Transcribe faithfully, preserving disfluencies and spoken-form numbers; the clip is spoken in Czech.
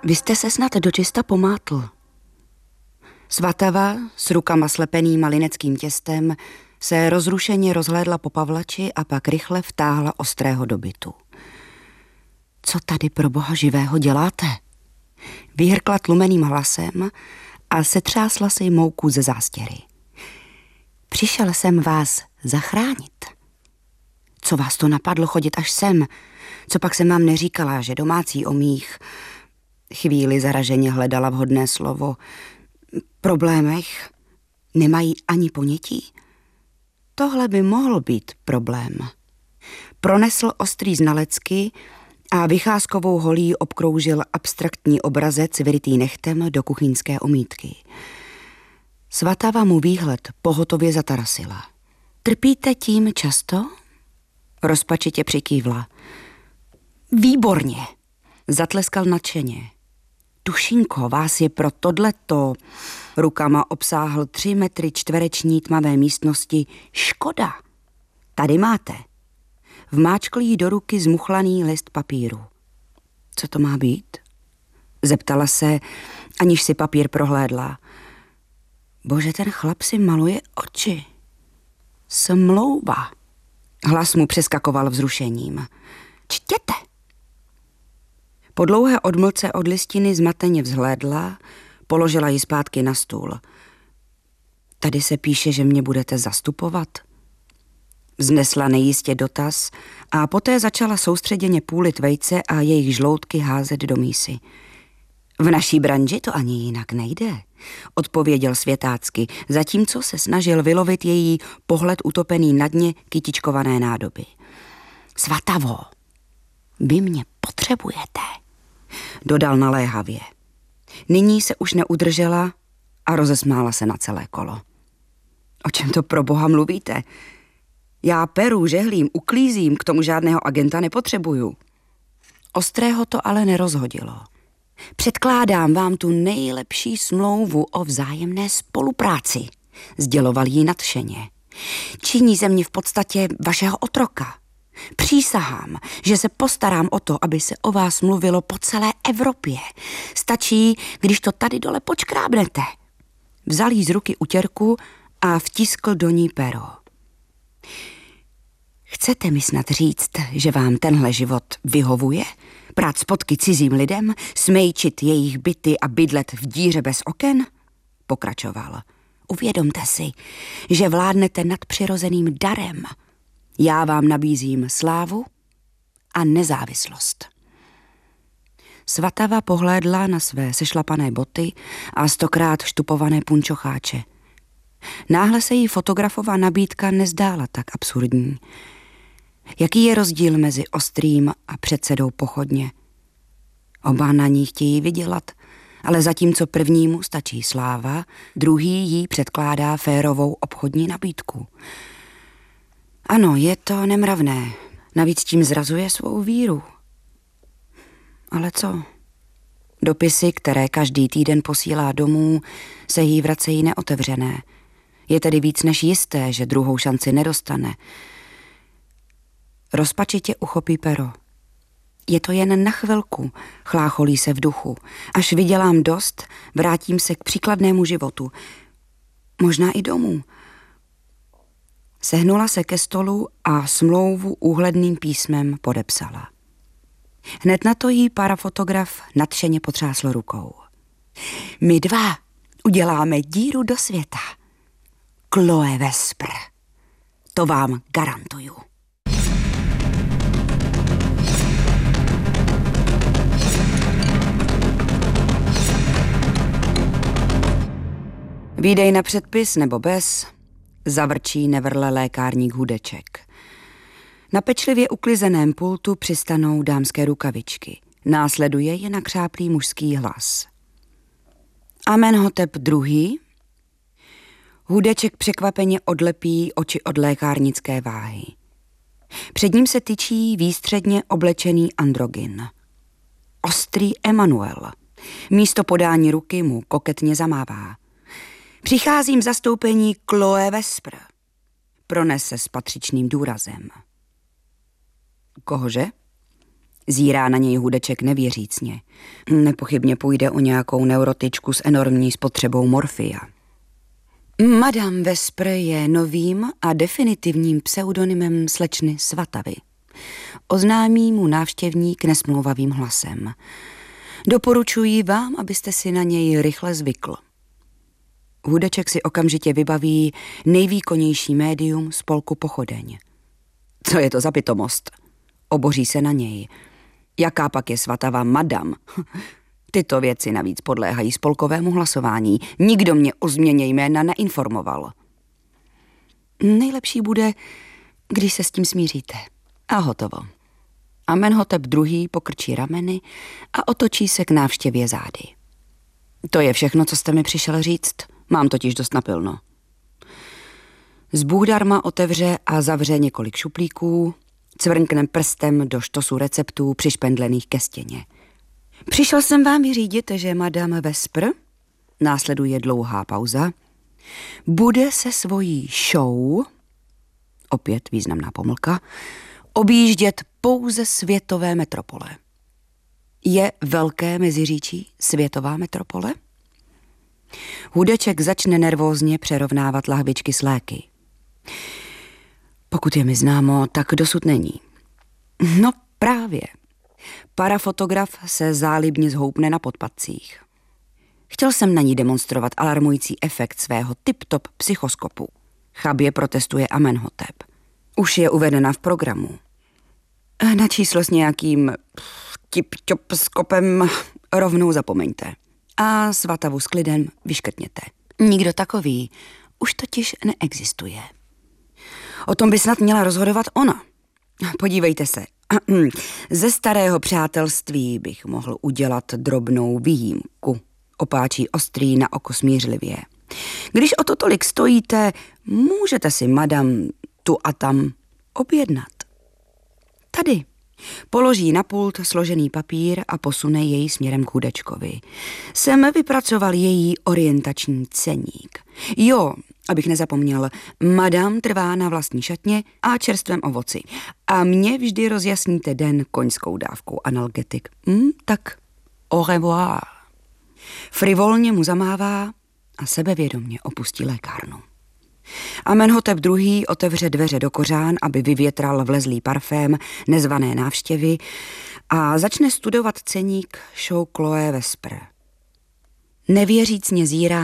Vy jste se snad dočista pomátl. Svatava s rukama slepenýma lineckým těstem se rozrušeně rozhlédla po Pavlači a pak rychle vtáhla Ostrého do bytu. Co tady pro boha živého děláte? Vyhrkla tlumeným hlasem a setřásla si mouku ze zástěry. Přišel jsem vás zachránit. Co vás to napadlo chodit až sem? Co pak jsem vám neříkala, že domácí o mých... Chvíli zaraženě hledala vhodné slovo. Problémech nemají ani ponětí? Tohle by mohl být problém. Pronesl ostrý znalecky a vycházkovou holí obkroužil abstraktní obrazec vyrytý nechtem do kuchyňské omítky. Svatava mu výhled pohotově zatarasila. Trpíte tím často? Rozpačitě přikývla. Výborně, zatleskal nadšeně. Tušinko, vás je pro tohleto, rukama obsáhl tři metry čtvereční tmavé místnosti, škoda. Tady máte. Vmáčkl jí do ruky zmuchlaný list papíru. Co to má být? Zeptala se, aniž si papír prohlédla. Bože, ten chlap si maluje oči. Smlouva. Hlas mu přeskakoval vzrušením. Čtěte. Po dlouhé odmlce od listiny zmateně vzhlédla, položila ji zpátky na stůl. Tady se píše, že mě budete zastupovat. Vznesla nejistě dotaz a poté začala soustředěně půlit vejce a jejich žloutky házet do mísy. V naší branži to ani jinak nejde, odpověděl světácky, zatímco se snažil vylovit její pohled utopený na dně kytičkované nádoby. Svatavo, vy mě potřebujete, dodal naléhavě. Nyní se už neudržela a rozesmála se na celé kolo. O čem to pro boha mluvíte? Já peru, žehlím, uklízím, k tomu žádného agenta nepotřebuju. Ostrého to ale nerozhodilo. Předkládám vám tu nejlepší smlouvu o vzájemné spolupráci, sděloval jí nadšeně. Činí ze mě v podstatě vašeho otroka. Přísahám, že se postarám o to, aby se o vás mluvilo po celé Evropě. Stačí, když to tady dole počkrábnete. Vzal jí z ruky utěrku a vtiskl do ní pero. Chcete mi snad říct, že vám tenhle život vyhovuje? Prát spotky cizím lidem, smejčit jejich byty a bydlet v díře bez oken? Pokračoval. Uvědomte si, že vládnete nadpřirozeným darem. Já vám nabízím slávu a nezávislost. Svatava pohlédla na své sešlapané boty a stokrát štupované punčocháče. Náhle se jí fotografová nabídka nezdála tak absurdní. Jaký je rozdíl mezi Ostrým a předsedou pochodně? Oba na ní chtějí vydělat, ale zatímco prvnímu stačí sláva, druhý jí předkládá férovou obchodní nabídku. Ano, je to nemravné, navíc tím zrazuje svou víru. Ale co? Dopisy, které každý týden posílá domů, se jí vracejí neotevřené. Je tedy víc než jisté, že druhou šanci nedostane. Rozpačitě uchopí pero. Je to jen na chvilku, chlácholí se v duchu. Až vydělám dost, vrátím se k příkladnému životu. Možná i domů. Sehnula se ke stolu a smlouvu úhledným písmem podepsala. Hned na to jí parafotograf nadšeně potřásl rukou. My dva uděláme díru do světa. Chloe Vespr. To vám garantuju. Výdej na předpis nebo bez, zavrčí nevrle lékárník Hudeček. Na pečlivě uklizeném pultu přistanou dámské rukavičky. Následuje je nakřáplý mužský hlas. Amenhotep druhý. Hudeček překvapeně odlepí oči od lékárnické váhy. Před ním se tyčí výstředně oblečený androgyn. Ostrý Emanuel. Místo podání ruky mu koketně zamává. Přicházím v zastoupení Chloe Vespr. Pronese s patřičným důrazem. Kohože? Zírá na něj Hudeček nevěřícně. Nepochybně půjde o nějakou neurotičku s enormní spotřebou morfia. Madame Vespr je novým a definitivním pseudonymem slečny Svatavy. Oznámí mu návštěvník nesmlouvavým hlasem. Doporučuji vám, abyste si na něj rychle zvykl. Hudeček si okamžitě vybaví nejvýkonnější médium spolku Pochodeň. Co je to za pitomost? Oboří se na něj. Jaká pak je Svatava madam? Tyto věci navíc podléhají spolkovému hlasování. Nikdo mě o změně jména neinformoval. Nejlepší bude, když se s tím smíříte. A hotovo. Amenhotep druhý pokrčí rameny a otočí se k návštěvě zády. To je všechno, co jste mi přišel říct. Mám totiž dost napilno. Zbůh darma otevře a zavře několik šuplíků, cvrnkne prstem do štosu receptů přišpendlených ke stěně. Přišel jsem vám vyřídit, že madame Vespr, následuje dlouhá pauza, bude se svojí show, opět významná pomlka, objíždět pouze světové metropole. Je Velké Meziříčí světová metropole? Hudeček začne nervózně přerovnávat lahvičky s léky. Pokud je mi známo, tak dosud není. No právě. Parafotograf se zálibně zhoupne na podpatcích. Chtěl jsem na ní demonstrovat alarmující efekt svého tip-top psychoskopu. Chabě protestuje Amenhotep. Už je uvedena v programu. Na číslo s nějakým tip-top skopem rovnou zapomeňte. A Svatavu s klidem vyškrtněte. Nikdo takový už totiž neexistuje. O tom by snad měla rozhodovat ona. Podívejte se. Ze starého přátelství bych mohl udělat drobnou výjimku. Opáčí ostrý na oko smířlivě. Když o to tolik stojíte, můžete si madam tu a tam objednat. Tady. Položí na pult složený papír a posune jej směrem k Hudečkovi. Jsem vypracoval její orientační ceník. Jo, abych nezapomněl, madam trvá na vlastní šatně a čerstvém ovoci. A mě vždy rozjasníte den koňskou dávkou analgetik. Hm, tak au revoir. Frivolně mu zamává a sebevědomně opustí lékárnu. Amenhotep druhý otevře dveře do kořán, aby vyvětral vlezlý parfém nezvané návštěvy a začne studovat ceník show Chloé Vespr. Nevěřícně zírá